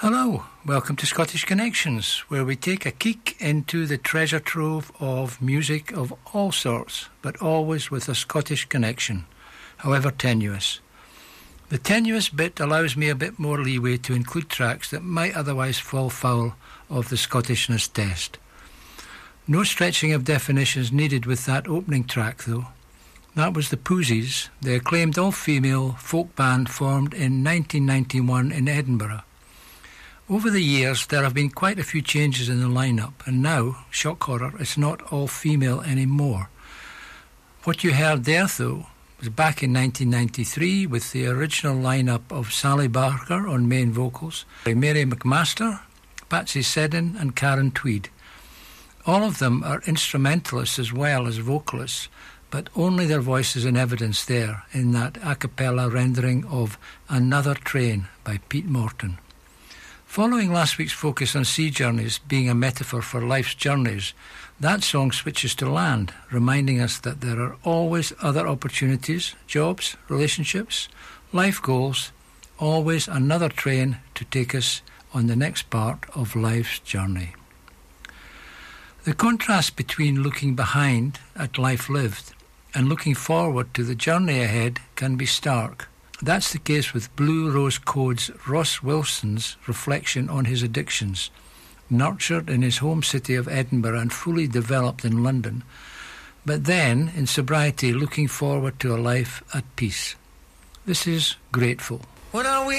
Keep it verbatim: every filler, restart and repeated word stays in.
Hello, welcome to Scottish Connections, where we take a peek into the treasure trove of music of all sorts, but always with a Scottish connection, however tenuous. The tenuous bit allows me a bit more leeway to include tracks that might otherwise fall foul of the Scottishness test. No stretching of definitions needed with that opening track, though. That was the Poozies, the acclaimed all-female folk band formed in nineteen ninety-one in Edinburgh. Over the years, there have been quite a few changes in the lineup, and now, shock horror, it's not all-female anymore. What you heard there, though, was back in nineteen ninety-three with the original lineup of Sally Barker on main vocals, Mary McMaster, Patsy Seddon and Karen Tweed. All of them are instrumentalists as well as vocalists, but only their voice is in evidence there in that a cappella rendering of Another Train by Pete Morton. Following last week's focus on sea journeys being a metaphor for life's journeys, that song switches to land, reminding us that there are always other opportunities, jobs, relationships, life goals, always another train to take us on the next part of life's journey. The contrast between looking behind at life lived and looking forward to the journey ahead can be stark. That's the case with Blue Rose Code's Ross Wilson's reflection on his addictions, nurtured in his home city of Edinburgh and fully developed in London, but then, in sobriety, looking forward to a life at peace. This is Grateful. What are we?